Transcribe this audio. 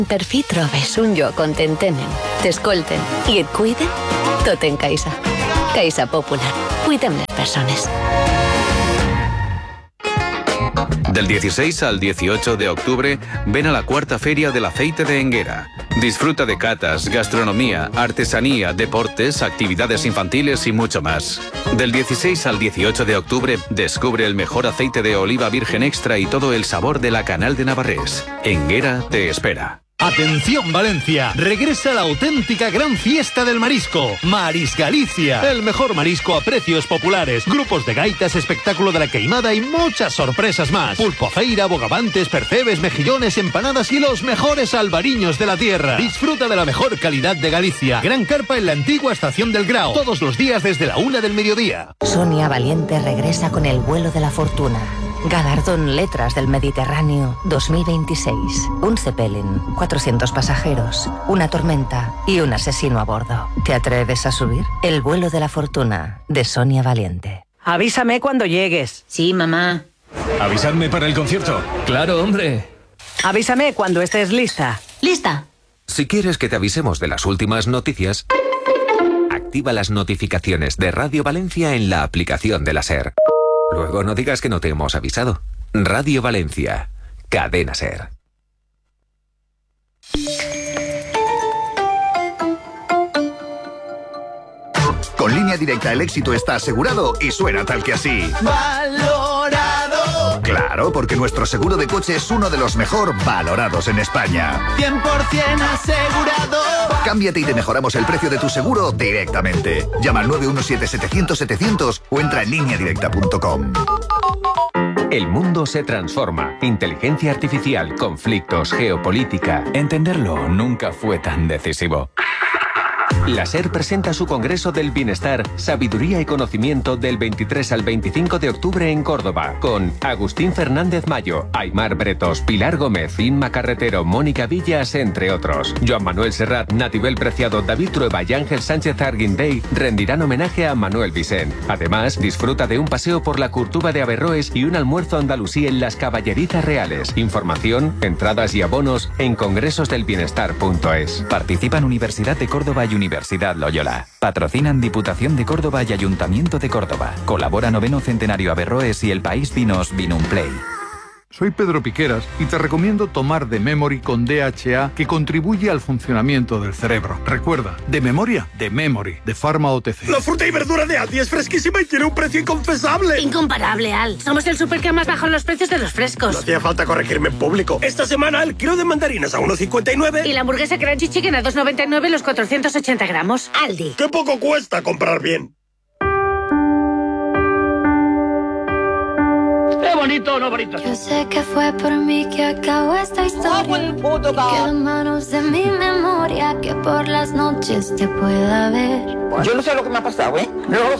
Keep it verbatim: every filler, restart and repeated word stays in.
Per fi trobes un lloc on t'entenen, t'escolten i et cuiden? Tot en Caixa. Caixa Popular. Cuidem les persones. Del dieciséis al dieciocho de octubre, ven a la cuarta Feria del Aceite de Enguera. Disfruta de catas, gastronomía, artesanía, deportes, actividades infantiles y mucho más. Del dieciséis al dieciocho de octubre, descubre el mejor aceite de oliva virgen extra y todo el sabor de la Canal de Navarrés. Enguera te espera. ¡Atención, Valencia! Regresa la auténtica gran fiesta del marisco. Maris Galicia. El mejor marisco a precios populares. Grupos de gaitas, espectáculo de la queimada y muchas sorpresas más. Pulpo feira, bogavantes, percebes, mejillones, empanadas y los mejores albariños de la tierra. Disfruta de la mejor calidad de Galicia. Gran carpa en la antigua estación del Grao. Todos los días desde la una del mediodía. Sonia Valiente regresa con el vuelo de la fortuna. Galardón Letras del Mediterráneo dos mil veintiséis. Un Zeppelin, cuatrocientos pasajeros, una tormenta y un asesino a bordo. ¿Te atreves a subir? El vuelo de la fortuna, de Sonia Valiente. Avísame cuando llegues. Sí, mamá. ¿Avisadme para el concierto? Claro, hombre. Avísame cuando estés lista. ¿Lista? Si quieres que te avisemos de las últimas noticias, activa las notificaciones de Radio Valencia en la aplicación de la SER. Luego no digas que no te hemos avisado. Radio Valencia. Cadena SER. Con Línea Directa el éxito está asegurado y suena tal que así. ¡Valorado! Claro, porque nuestro seguro de coche es uno de los mejor valorados en España. cien por ciento asegurado. Cámbiate y te mejoramos el precio de tu seguro directamente. Llama al nueve uno siete, setecientos, setecientos o entra en línea directa punto com. El mundo se transforma. Inteligencia artificial, conflictos, geopolítica. Entenderlo nunca fue tan decisivo. La SER presenta su Congreso del Bienestar, Sabiduría y Conocimiento del veintitrés al veinticinco de octubre en Córdoba, con Agustín Fernández Mayo, Aymar Bretos, Pilar Gómez, Inma Carretero, Mónica Villas, entre otros. Joan Manuel Serrat, Natibel Preciado, David Trueba y Ángel Sánchez Arguindey rendirán homenaje a Manuel Vicent. Además, disfruta de un paseo por la Curtuba de Averroes y un almuerzo andalusí en las Caballerizas Reales. Información, entradas y abonos en congresosdelbienestar punto es. Participan Universidad de Córdoba y Universidad Loyola. Patrocinan Diputación de Córdoba y Ayuntamiento de Córdoba. Colabora Noveno Centenario Averroes y El País Vinos Vinumplay. Soy Pedro Piqueras y te recomiendo tomar de Memory con D H A, que contribuye al funcionamiento del cerebro. Recuerda, de memoria, de Memory, de Pharma O T C. La fruta y verdura de Aldi es fresquísima y tiene un precio inconfesable. Incomparable, Al. Somos el súper que más baja los precios de los frescos. No hacía falta corregirme en público. Esta semana el kilo de mandarinas a uno cincuenta y nueve. Y la hamburguesa Crunchy Chicken a dos noventa y nueve los cuatrocientos ochenta gramos. Aldi. ¡Qué poco cuesta comprar bien! ¡Qué bonito, no bonito! Yo sé que fue por mí que acabó esta historia. Quedó en manos de mi memoria, que por las noches te pueda ver. Yo no sé lo que me ha pasado, ¿eh? No lo sé.